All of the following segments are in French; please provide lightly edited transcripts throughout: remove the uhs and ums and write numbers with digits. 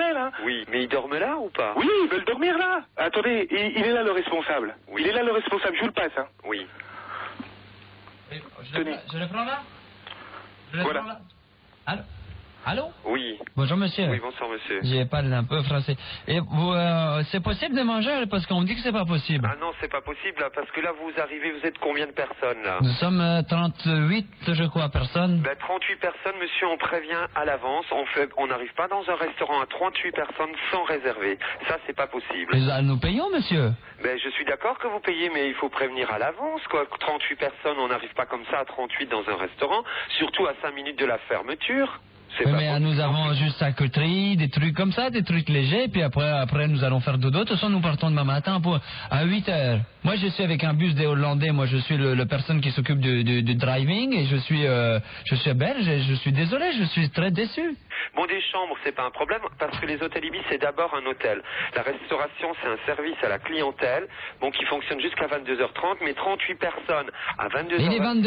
là. Oui, mais il dorment là ou pas? Oui, ils veulent dormir là. Attendez, il est là le responsable. Oui. Il est là le responsable, je vous le passe. Hein. Oui. Je le prends là. Voilà. Prends là. Allô? Allô? Oui. Bonjour monsieur. Oui, bonsoir monsieur. J'ai parlé un peu français. Et vous, c'est possible de manger parce qu'on me dit que c'est pas possible. Ah non, c'est pas possible là, parce que là vous arrivez, vous êtes combien de personnes là? Nous sommes 38, je crois, personnes. Ben 38 personnes, monsieur, on prévient à l'avance. On n'arrive pas dans un restaurant à 38 personnes sans réserver. Ça, c'est pas possible. Mais nous payons, monsieur. Ben je suis d'accord que vous payez, mais il faut prévenir à l'avance, quoi. 38 personnes, on n'arrive pas comme ça à 38 dans un restaurant, surtout à 5 minutes de la fermeture. Oui, mais nous avons juste charcuterie, des trucs comme ça, des trucs légers, puis après nous allons faire dodo. De toute façon, nous partons demain matin à 8 heures. Moi, je suis avec un bus des Hollandais. Moi, je suis le personne qui s'occupe du driving et je suis belge et je suis désolé, je suis très déçu. Bon, des chambres, c'est pas un problème, parce que les hôtels Ibis, c'est d'abord un hôtel. La restauration, c'est un service à la clientèle, bon, qui fonctionne jusqu'à 22h30, mais 38 personnes à 22h25...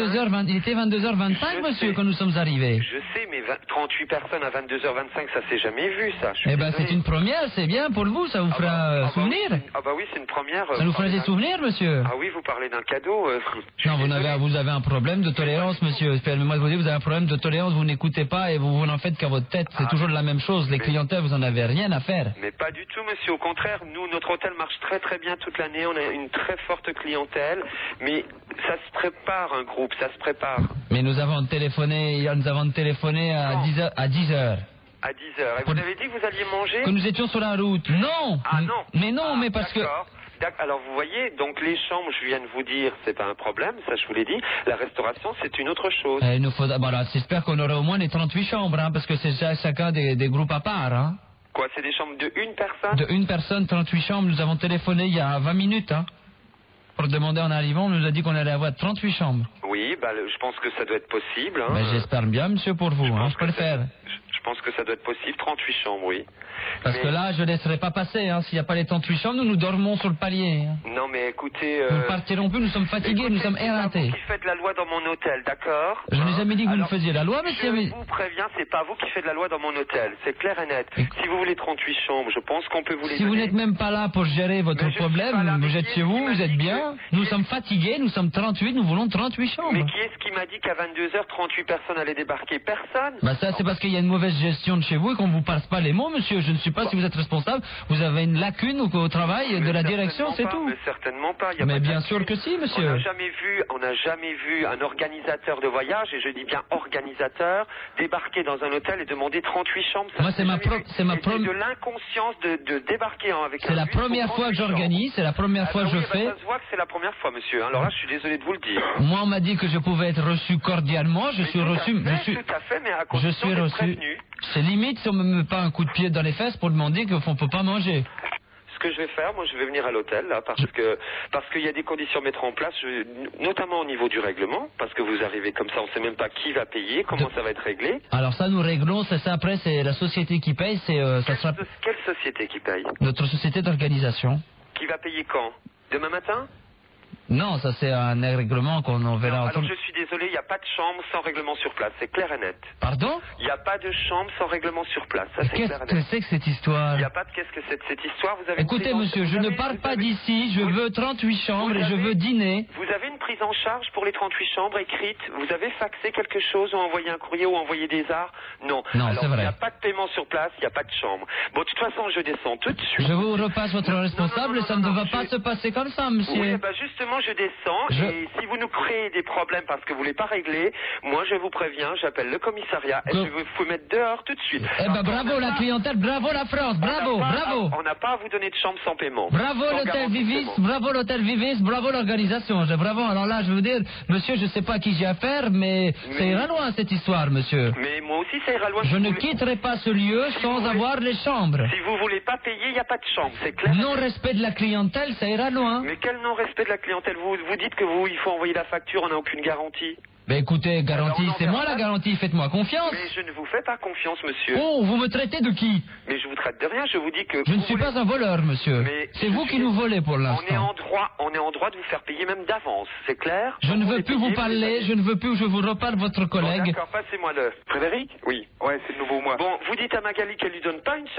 Il était 22h25, monsieur, quand nous sommes arrivés. Je sais, mais 38 personnes à 22h25, ça s'est jamais vu, ça. Eh ben, c'est une première, c'est bien pour vous, ça vous fera souvenir. Oui, c'est une première. Ça nous fera des souvenirs, monsieur. Ah oui, vous parlez d'un cadeau. Non, vous avez un problème de tolérance, monsieur. Permettez-moi de vous dire, vous avez un problème de tolérance, vous n'écoutez pas et vous n'en faites qu'à votre tête. C'est toujours la même chose. Les clientèles, vous en avez rien à faire. Mais pas du tout, monsieur. Au contraire, nous, notre hôtel marche très très bien toute l'année. On a une très forte clientèle. Mais ça se prépare, un groupe, ça se prépare. Mais nous avons téléphoné à 10 heures. À 10 heures. À 10 heures. Et vous avez dit que vous alliez manger? Que nous étions sur la route. Non. Ah non. Mais non, mais parce que... Alors vous voyez, donc les chambres, je viens de vous dire, c'est pas un problème, ça je vous l'ai dit. La restauration, c'est une autre chose. Il nous faudra... Voilà, j'espère qu'on aura au moins les 38 chambres, hein, parce que c'est chacun des groupes à part. Hein. Quoi, c'est des chambres de une personne? De une personne, 38 chambres. Nous avons téléphoné il y a 20 minutes. Hein, pour demander en arrivant, on nous a dit qu'on allait avoir 38 chambres. Oui, je pense que ça doit être possible. Hein. J'espère bien, monsieur, pour vous. Je peux le faire. Je pense que ça doit être possible, 38 chambres, oui. Parce que là, je ne laisserai pas passer. Hein. S'il n'y a pas les 38 chambres, nous dormons sur le palier. Hein. Non, mais écoutez... Nous ne partirons plus, nous sommes fatigués, nous sommes éreintés. C'est pas vous qui faites la loi dans mon hôtel, d'accord? Je n'ai jamais dit que vous ne faisiez la loi, monsieur. Je vous préviens, c'est pas vous qui faites la loi dans mon hôtel. C'est clair et net. Si vous voulez 38 chambres, je pense qu'on peut vous les donner. Si vous n'êtes même pas là pour gérer votre problème, vous êtes chez vous, vous êtes bien. Nous sommes fatigués, nous sommes 38, nous voulons 38 chambres. Mais qui est-ce qui m'a dit qu'à 22h, 38 personnes allaient débarquer? Personne. Ça, c'est parce qu'il y a une mauvaise gestion de chez vous et qu'on ne vous passe pas les mots, monsieur. Je ne sais pas si vous êtes responsable. Vous avez une lacune au travail de la direction, c'est tout. Mais certainement pas. Mais bien sûr que si, monsieur. On n'a jamais vu un organisateur de voyage, et je dis bien organisateur, débarquer dans un hôtel et demander 38 chambres. Moi, c'est ma de l'inconscience de débarquer avec. C'est la première fois que j'organise, c'est la première fois que je fais. Ça se voit que c'est la première fois, monsieur. Alors là, je suis désolé de vous le dire. Moi, on m'a dit que je pouvais être reçu cordialement. Je suis reçu. Tout à fait, mais à condition d'être prévenu. C'est limite si on me met pas un coup de pied dans les fesses pour demander qu'on peut pas manger. Ce que je vais faire, moi je vais venir à l'hôtel là, parce qu'il y a des conditions à mettre en place, notamment au niveau du règlement, parce que vous arrivez comme ça, on ne sait même pas qui va payer, comment ça va être réglé. Alors ça nous réglons, c'est ça après, c'est la société qui paye, Quelle société qui paye? Notre société d'organisation. Qui va payer quand? Demain matin? Non, ça c'est un règlement qu'on verra. Alors je suis désolé, il n'y a pas de chambre sans règlement sur place, c'est clair et net. Pardon? Il n'y a pas de chambre sans règlement sur place, ça c'est clair et net. Qu'est-ce que c'est que cette histoire? Il n'y a pas de qu'est-ce que c'est de cette histoire, vous avez... Écoutez monsieur, je ne parle pas d'ici, je veux 38 chambres et je veux dîner. Vous avez une prise en charge pour les 38 chambres écrite? Vous avez faxé quelque chose ou envoyé un courrier ou envoyé des arts? Non. Non, c'est vrai. Il n'y a pas de paiement sur place, il n'y a pas de chambre. Bon, de toute façon, je descends tout de suite. Je vous repasse votre responsable, ça ne va pas se passer comme ça, monsieur. Oui, justement, je descends. Et si vous nous créez des problèmes parce que vous ne voulez pas régler, moi je vous préviens, j'appelle le commissariat et je vais vous mettre dehors tout de suite. Bravo la clientèle, bravo la France, bravo. On n'a pas à vous donner de chambre sans paiement. Bravo l'hôtel Vivis, bravo l'organisation, bravo. Alors là, je veux dire, monsieur, je ne sais pas à qui j'ai affaire, mais ça ira loin cette histoire, monsieur. Mais moi aussi ça ira loin. Je ne quitterai pas ce lieu sans avoir les chambres. Si vous ne voulez pas payer, il n'y a pas de chambre, c'est clair. Non-respect de la clientèle, ça ira loin. Mais quel non-respect de la clientèle? Vous dites que il faut envoyer la facture, on n'a aucune garantie. Mais écoutez, garantie, c'est moi la garantie, faites-moi confiance. Mais je ne vous fais pas confiance, monsieur. Oh, vous me traitez de qui? Mais je vous traite de rien, je vous dis que... Je ne suis pas un voleur, monsieur. C'est vous qui nous volez pour l'instant. On est en droit de vous faire payer même d'avance, c'est clair? Je ne veux plus vous parler, je ne veux plus que je vous reparle votre collègue. Bon, d'accord, passez-moi le... Frédéric? Oui. Ouais, c'est de nouveau moi. Bon, vous dites à Magali qu'elle lui donne pas une seule